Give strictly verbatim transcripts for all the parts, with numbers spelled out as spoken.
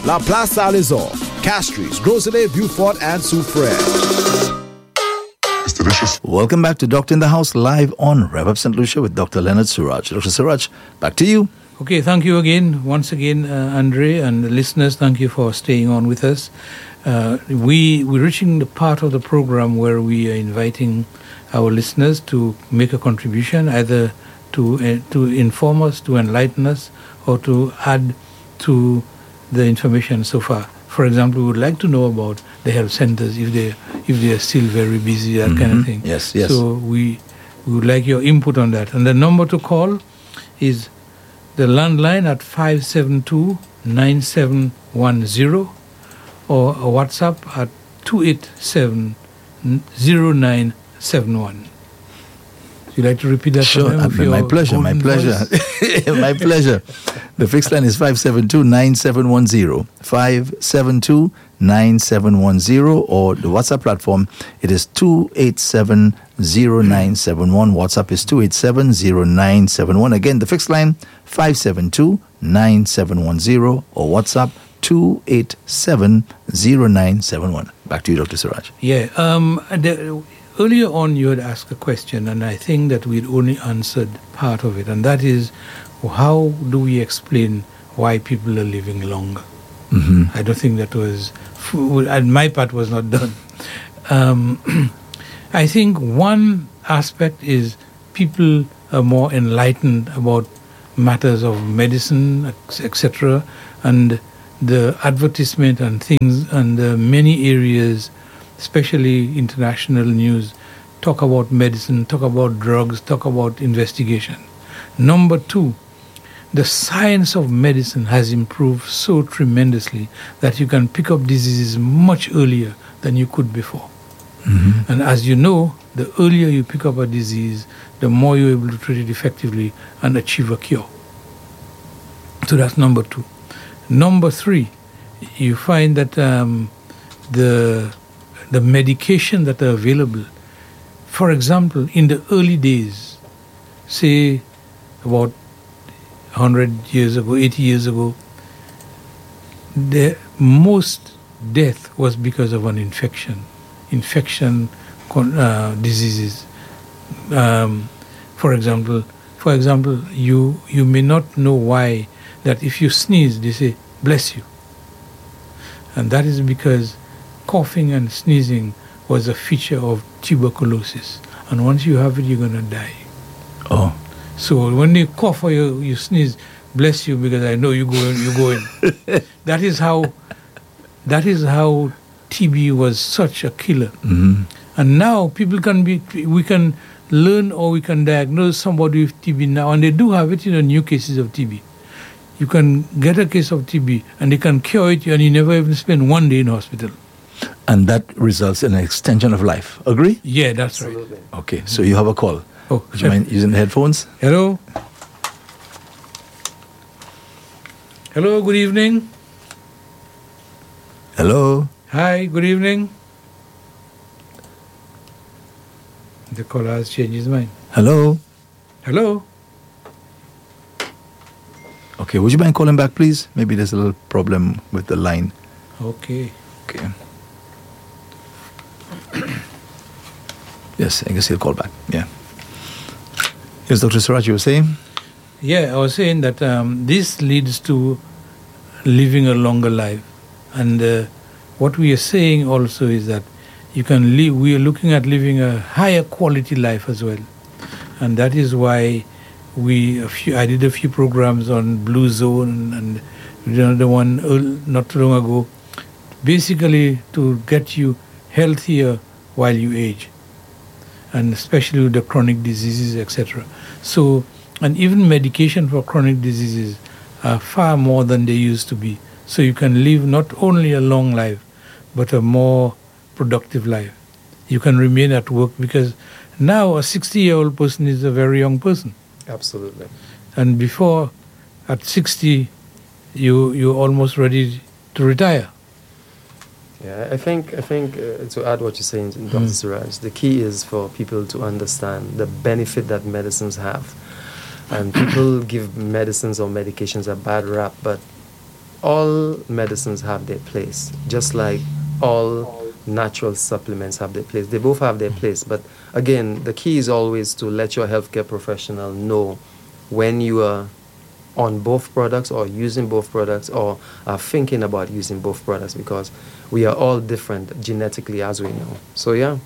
La Place Saint-Lazare, Castries, Groselet, Beaufort, and Soufrière. It's delicious. Welcome back to Doctor in the House, live on Rev Up Saint Lucia with Doctor Leonard Suraj. Doctor Suraj, back to you. Okay, thank you again, once again, uh, Andre, and the listeners, thank you for staying on with us. Uh, we, we're reaching the part of the program where we are inviting our listeners to make a contribution, either to uh, to inform us, to enlighten us, or to add to the information so far. For example, we would like to know about the health centers, if they if they are still very busy, that mm-hmm. kind of thing. Yes, yes. So we, we would like your input on that. And the number to call is the landline at five seven two, nine seven one zero or a WhatsApp at two eight seven, zero nine seven one. Would you like to repeat that? Sure, uh, my pleasure, my pleasure. My pleasure. The fixed line is five seven two, nine seven one zero, five seven two, nine seven one zero, or the WhatsApp platform, it is two eight seven, zero nine seven one. WhatsApp is two eight seven, zero nine seven one. Again, the fixed line, five seven two, nine seven one zero, or WhatsApp, two eight seven, zero nine seven one. Back to you, Doctor Suraj. Yeah, um, the, earlier on you had asked a question, and I think that we'd only answered part of it, and that is, how do we explain why people are living longer? Mm-hmm. I don't think that was, and my part was not done. Um, I think one aspect is people are more enlightened about matters of medicine, et cetera, and the advertisement and things, and the many areas, especially international news, talk about medicine, talk about drugs, talk about investigation. Number two, the science of medicine has improved so tremendously that you can pick up diseases much earlier than you could before. Mm-hmm. And as you know, the earlier you pick up a disease, the more you're able to treat it effectively and achieve a cure. So that's number two. Number three, you find that um, the the medication that are available, for example, in the early days, say about one hundred years ago, eighty years ago, the most death was because of an infection, infection uh, diseases. Um, for example, for example, you you may not know why that if you sneeze, they say, bless you. And that is because coughing and sneezing was a feature of tuberculosis. And once you have it, you're going to die. Oh. So when you cough or you, you sneeze, bless you, because I know you go in, you go in. That is how, that is how T B was such a killer. Mm-hmm. And now people can be, we can learn or we can diagnose somebody with T B now, and they do have it in the new cases of T B. You can get a case of T B and they can cure it, and you never even spend one day in hospital. And that results in an extension of life. Agree? Yeah, that's Absolutely. right. Okay, so you have a call. Oh, would you mind using the headphones? Hello? Hello, good evening. Hello? Hi, good evening. The caller has changed his mind. Hello? Hello? Okay, would you mind calling back, please? Maybe there's a little problem with the line. Okay. Okay. Yes, I guess he'll call back. Yeah. Yes, Doctor Suraj, you were saying? Yeah, I was saying that um, this leads to living a longer life. And uh, what we are saying also is that you can live, we are looking at living a higher quality life as well. And that is why we, a few, I did a few programs on Blue Zone, and we did another one not too long ago, basically to get you healthier while you age, and especially with the chronic diseases, et cetera. So, and even medication for chronic diseases are far more than they used to be. So you can live not only a long life, but a more productive life. You can remain at work, because now a sixty-year-old person is a very young person. Absolutely. And before, at sixty, you, you're almost ready to retire. Yeah, I think I think uh, to add what you're saying, Doctor Mm. Suraj, the key is for people to understand the benefit that medicines have. And people give medicines or medications a bad rap, but all medicines have their place, just like all natural supplements have their place. They both have their place. But again, the key is always to let your healthcare professional know when you are on both products or using both products or are thinking about using both products, because we are all different genetically, as we know. So, yeah.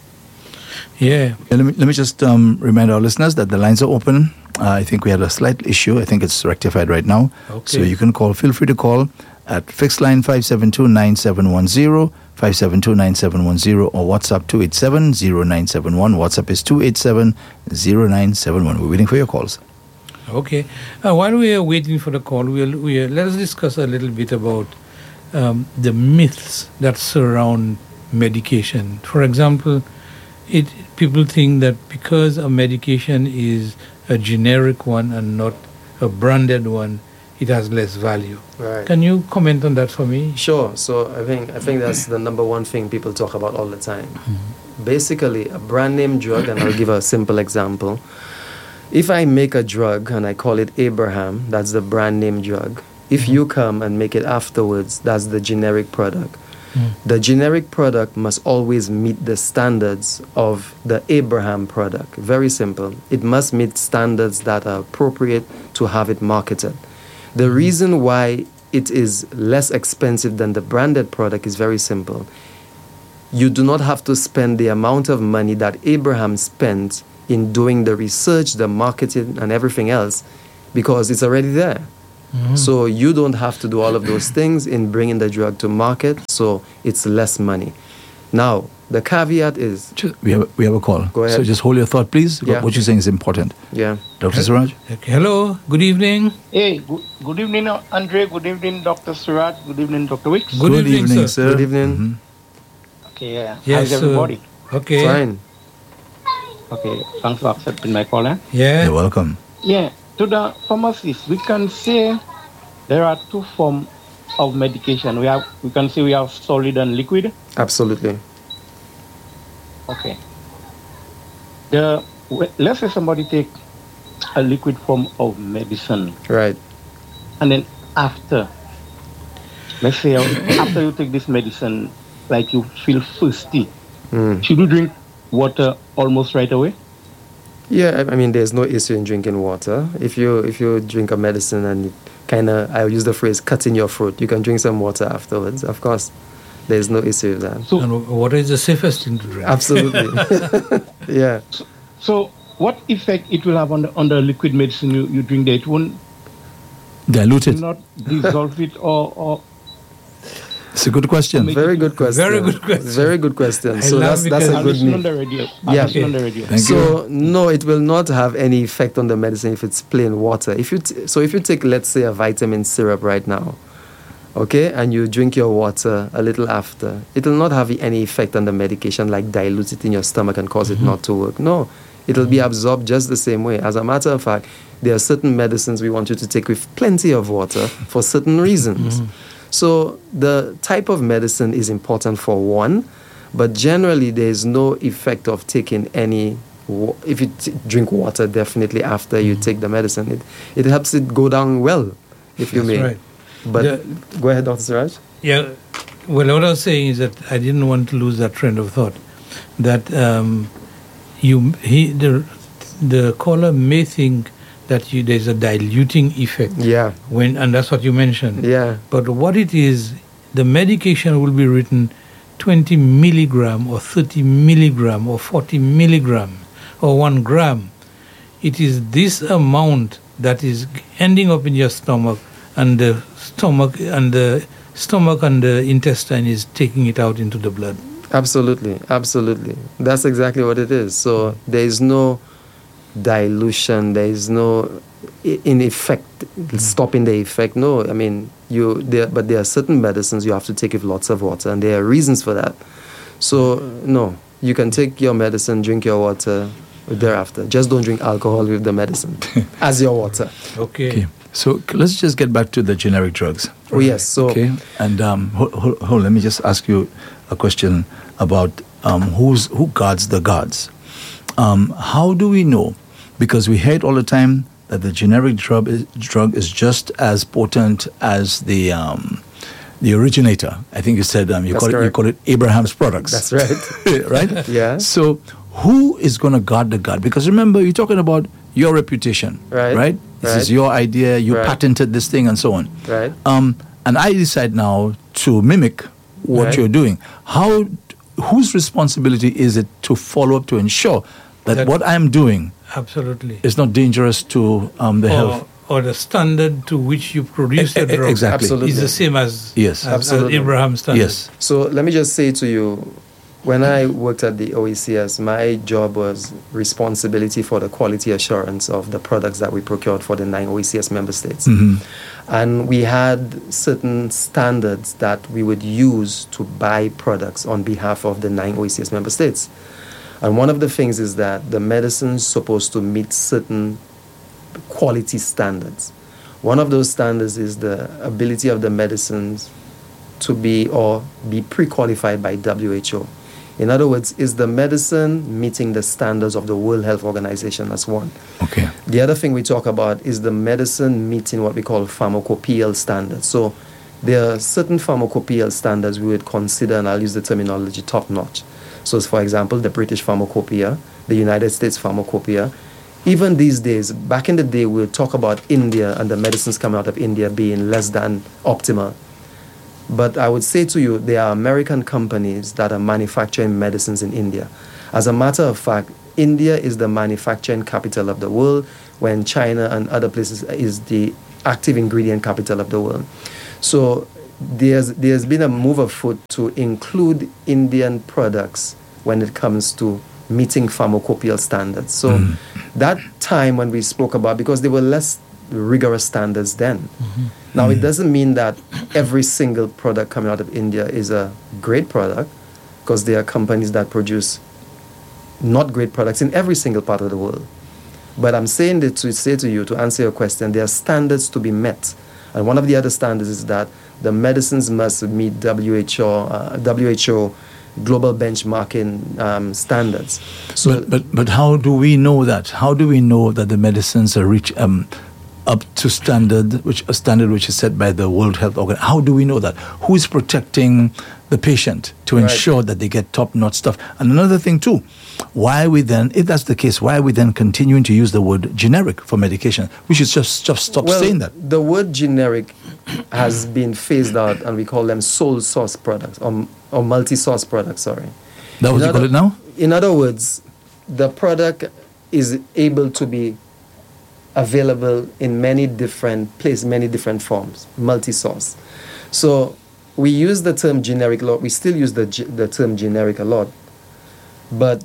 Yeah. Let me, let me just um, remind our listeners that the lines are open. Uh, I think we had a slight issue. I think it's rectified right now. Okay. So you can call. Feel free to call at fixed line five seven two, nine seven one zero, five seven two, nine seven one zero, or WhatsApp two eight seven, zero nine seven one. WhatsApp is two eight seven, zero nine seven one. We're waiting for your calls. Okay. Uh, while we are waiting for the call, we'll, we'll, let us discuss a little bit about um, the myths that surround medication. For example, it people think that because a medication is a generic one and not a branded one, it has less value. Right. Can you comment on that for me? Sure. So I think I think that's the number one thing people talk about all the time. Mm-hmm. Basically, a brand name drug, and I'll give a simple example. If I make a drug and I call it Abraham, that's the brand name drug. If mm-hmm. you come and make it afterwards, that's the generic product. Mm. The generic product must always meet the standards of the Abraham product. Very simple. It must meet standards that are appropriate to have it marketed. The reason why it is less expensive than the branded product is very simple. You do not have to spend the amount of money that Abraham spent in doing the research, the marketing, and everything else, because it's already there. Mm-hmm. So you don't have to do all of those things in bringing the drug to market, so it's less money. Now, the caveat is... We have, we have a call. Go ahead. So just hold your thought, please. Yeah. What you're saying is important. Yeah. Doctor Suraj? Okay. Hello. Good evening. Hey, good, good evening, Andre. Good evening, Doctor Suraj. Good evening, Doctor Wicks. Good, good evening, evening, sir. Good evening. Mm-hmm. Okay, yeah. Yes, how's everybody? Okay. Fine. Okay, thanks for accepting my call. Eh? Yeah. You're welcome. Yeah, to the pharmacist, we can say there are two forms of medication. We have, we can say we have solid and liquid. Absolutely. Okay. The let's say somebody take a liquid form of medicine. Right. And then after, let's say after you take this medicine, like you feel thirsty, mm. should you drink water almost right away? Yeah, I mean, there's no issue in drinking water. If you if you drink a medicine and kind of, I'll use the phrase, cut in your throat, you can drink some water afterwards. Of course, there's no issue with that. So, and water is the safest thing to drink. Absolutely. Yeah. So, so, what effect it will have on the, on the liquid medicine you, you drink there? It won't dilute it, not dissolve it, or, or it's a good question. Very good question. Very good question. Very good question. I so love that's that's a I'll good listen myth. on the radio. Yeah. Listen on the radio. Thank so you. no, it will not have any effect on the medicine if it's plain water. If you t- so if you take, let's say, a vitamin syrup right now, okay, and you drink your water a little after, it will not have any effect on the medication, like dilute it in your stomach and cause mm-hmm. it not to work. No, it will be absorbed just the same way. As a matter of fact, there are certain medicines we want you to take with plenty of water for certain reasons. Mm-hmm. So the type of medicine is important for one, but generally there is no effect of taking any. Wa- if you t- drink water, definitely after mm-hmm. you take the medicine, it it helps it go down well, if you That's may. Right. But the, go ahead, Doctor Suraj. Yeah. Well, what I was saying is that I didn't want to lose that train of thought. That um, you he the the caller may think that you, there's a diluting effect. Yeah. When and that's what you mentioned. Yeah. But what it is, the medication will be written twenty milligram or thirty milligram or forty milligram or one gram. It is this amount that is ending up in your stomach, and the stomach and the stomach and the intestine is taking it out into the blood. Absolutely, absolutely. That's exactly what it is. So there is no dilution. There is no, in effect, stopping the effect. No, I mean you. There, but there are certain medicines you have to take with lots of water, and there are reasons for that. So no, you can take your medicine, drink your water thereafter. Just don't drink alcohol with the medicine as your water. Okay. Okay. So let's just get back to the generic drugs. Oh yes. So okay. And um, hold, hold, hold, let me just ask you a question about um, who's who guards the gods. Um, how do we know? Because we hear it all the time. that the generic drug is, drug is just as potent as the um, the originator. I think you said um, you That's call it you correct. call it Abraham's products. That's right. Right? Yeah. So who is going to guard the guard? Because remember, you're talking about your reputation, Right. Right? This Right. is your idea. You Right. patented this thing, and so on. Right. Um, and I decide now to mimic what Right. you're doing. How? Whose responsibility is it to follow up to ensure that, That- what I'm doing Absolutely. is not dangerous to um, the health? Or, or the standard to which you produce E- the e- drug Exactly. Absolutely. is the same as, Yes. as, as Absolutely. Abraham's standard. Yes. So let me just say to you, when I worked at the O E C S, my job was responsibility for the quality assurance of the products that we procured for the nine O E C S member states. Mhm. And we had certain standards that we would use to buy products on behalf of the nine O E C S member states. And one of the things is that the medicine's supposed to meet certain quality standards. One of those standards is the ability of the medicines to be or be pre-qualified by W H O. In other words, is the medicine meeting the standards of the World Health Organization? That's one. Okay. The other thing we talk about is the medicine meeting what we call pharmacopoeial standards. So there are certain pharmacopoeial standards we would consider, and I'll use the terminology top-notch. So for example, the British Pharmacopoeia, the United States Pharmacopoeia. Even these days, back in the day, we'll talk about India and the medicines coming out of India being less than optimal. But I would say to you, there are American companies that are manufacturing medicines in India. As a matter of fact, India is the manufacturing capital of the world, when China and other places is the active ingredient capital of the world. So there's, there's been a move afoot to include Indian products when it comes to meeting pharmacopoeial standards. So Mm. that time when we spoke about, because there were less rigorous standards then. Now, it doesn't mean that every single product coming out of India is a great product, because there are companies that produce not great products in every single part of the world. But I'm saying that to say to you, to answer your question, there are standards to be met. And one of the other standards is that the medicines must meet W H O, uh, W H O global benchmarking um, standards. So, But, but but how do we know that? How do we know that the medicines are reach um, up to standard, which a standard which is set by the World Health Organization? How do we know that? Who is protecting the patient to Right. ensure that they get top-notch stuff? And another thing too, why are we then, if that's the case, why are we then continuing to use the word generic for medication? We should just just stop well, saying that. the word generic has been phased out, and we call them sole source products or, or multi-source products, sorry. That what In you call other- it now? In other words, the product is able to be available in many different places, many different forms, multi-source. So we use the term generic a lot. We still use the, ge- the term generic a lot. But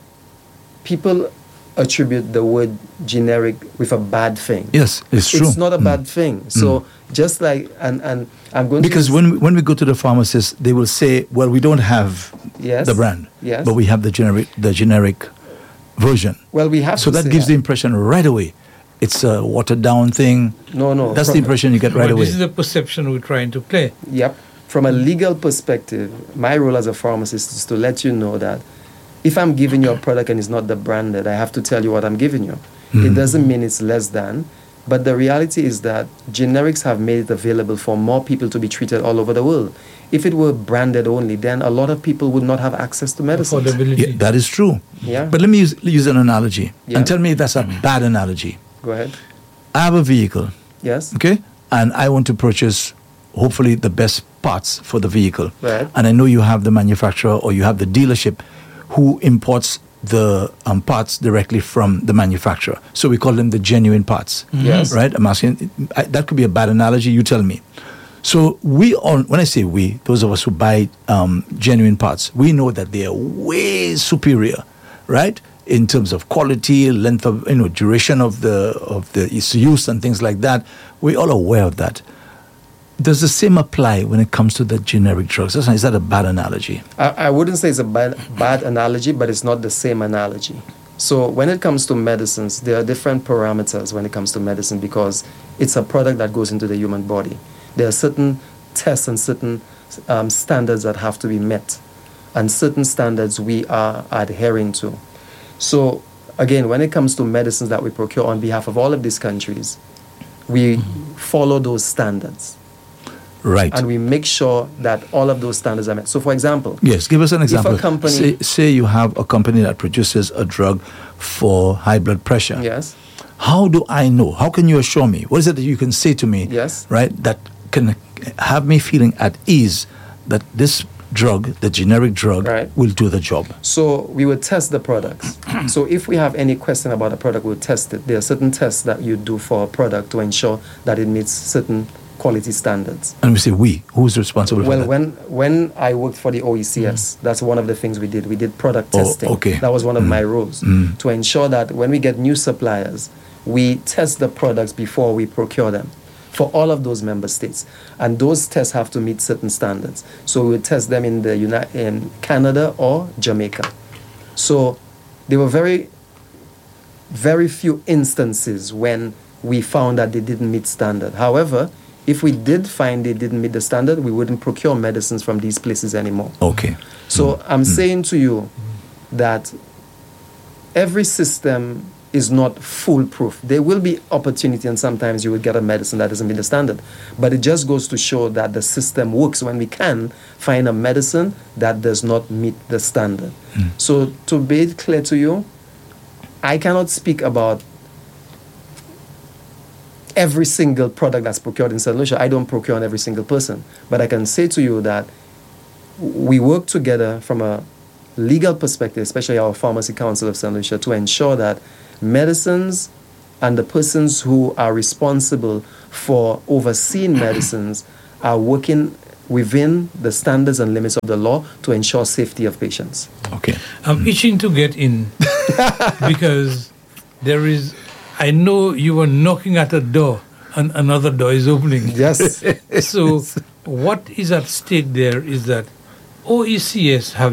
people attribute the word generic with a bad thing. Yes, it's true. It's not a Mm. bad thing. So just like, and, and I'm going Because to... when we, when we go to the pharmacist, they will say, "Well, we don't have Yes. the brand, Yes. but we have the generic the generic version." Well, we have So to that say gives the impression right away it's a watered down thing. No, no. That's the from- impression you get right But away. this is the perception we're trying to play. Yep. From a legal perspective, my role as a pharmacist is to let you know that if I'm giving you a product and it's not the branded, I have to tell you what I'm giving you. It doesn't mean it's less than, but the reality is that generics have made it available for more people to be treated all over the world. If it were branded only, then a lot of people would not have access to medicine. Affordability. Yeah, that is true. Yeah. But let me use, use an analogy Yeah. and tell me if that's a bad analogy. Go ahead. I have a vehicle, Yes. okay, and I want to purchase hopefully the best parts for the vehicle. Right. And I know you have the manufacturer or you have the dealership who imports the um, parts directly from the manufacturer. So we call them the genuine parts. Yes. Right? I'm asking, I, that could be a bad analogy, you tell me. So we all, when I say we, those of us who buy um, genuine parts, we know that they are way superior, right? In terms of quality, length of, you know, duration of the of the its use and things like that. We're all aware of that. Does the same apply when it comes to the generic drugs? Is that a bad analogy? I, I wouldn't say it's a bad, bad analogy, but it's not the same analogy. So when it comes to medicines, there are different parameters when it comes to medicine because it's a product that goes into the human body. There are certain tests and certain um, standards that have to be met, and certain standards we are adhering to. So again, when it comes to medicines that we procure on behalf of all of these countries, we follow those standards. Right. And we make sure that all of those standards are met. So, for example, yes, give us an example. If a company, say, say you have a company that produces a drug for high blood pressure. Yes. How do I know? How can you assure me? What is it that you can say to me? Yes. Right, that can have me feeling at ease that this drug, the generic drug, right, will do the job? So we would test the products. So if we have any question about a product, we'll test it. There are certain tests that you do for a product to ensure that it meets certain quality standards. And we say we. Who's responsible well, for that? Well, when when I worked for the O E C S, mm. that's one of the things we did. We did product oh, testing. Okay. That was one of mm. my roles, mm. to ensure that when we get new suppliers, we test the products before we procure them for all of those member states. And those tests have to meet certain standards. So we would test them in the Uni- in Canada or Jamaica. So there were very, very few instances when we found that they didn't meet standard. However, if we did find they didn't meet the standard, we wouldn't procure medicines from these places anymore. Okay. So mm. I'm mm. saying to you that every system is not foolproof. There will be opportunity, and sometimes you will get a medicine that doesn't meet the standard. But it just goes to show that the system works when we can find a medicine that does not meet the standard. Mm. So to be it clear to you, I cannot speak about every single product that's procured in Saint Lucia. I don't procure on every single person. But I can say to you that we work together from a legal perspective, especially our Pharmacy Council of Saint Lucia, to ensure that medicines and the persons who are responsible for overseeing medicines are working within the standards and limits of the law to ensure safety of patients. Okay. I'm itching to get in because there is, I know you were knocking at a door and another door is opening. Yes. So what is at stake there is that O E C S have